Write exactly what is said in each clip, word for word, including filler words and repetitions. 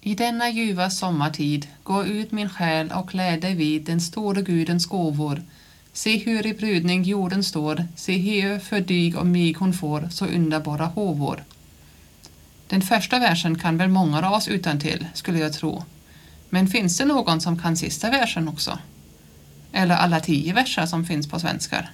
I denna ljuva sommartid, gå ut min själ och klä dig vid den store gudens gåvor. Se hur i brudning jorden står, se hur för dig och mig hon får så underbara håvor. Den första versen kan väl många av oss utan till, skulle jag tro. Men finns det någon som kan sista versen också? Eller alla tio verser som finns på svenskar?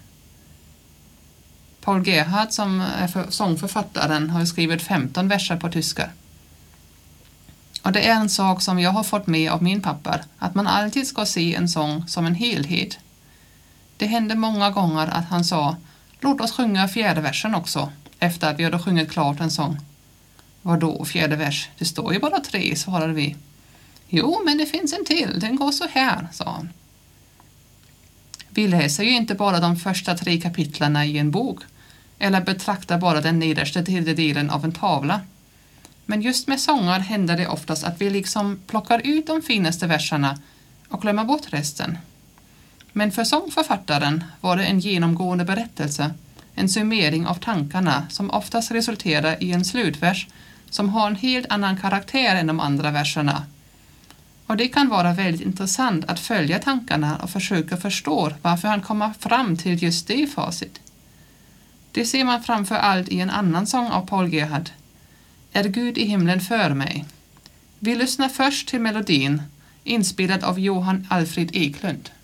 Paul Gerhardt, som är för sångförfattaren, har skrivit femton verser på tyska. Och det är en sak som jag har fått med av min pappa, att man alltid ska se en sång som en helhet. Det hände många gånger att han sa, låt oss sjunga fjärde versen också, efter att vi hade sjungit klart en sång. Vadå fjärde vers? Det står ju bara tre, svarade vi. Jo, men det finns en till, den går så här, sa han. Vi läser ju inte bara de första tre kapitlarna i en bok, eller betraktar bara den nedersta delen av en tavla. Men just med sånger händer det oftast att vi liksom plockar ut de finaste verserna och glömmer bort resten. Men för sångförfattaren var det en genomgående berättelse, en summering av tankarna som oftast resulterar i en slutvers som har en helt annan karaktär än de andra verserna. Och det kan vara väldigt intressant att följa tankarna och försöka förstå varför han kommer fram till just det facit. Det ser man framför allt i en annan sång av Paul Gerhardt. Är Gud i himlen för mig? Vi lyssnar först till melodin, inspelad av Johan Alfred Eklund.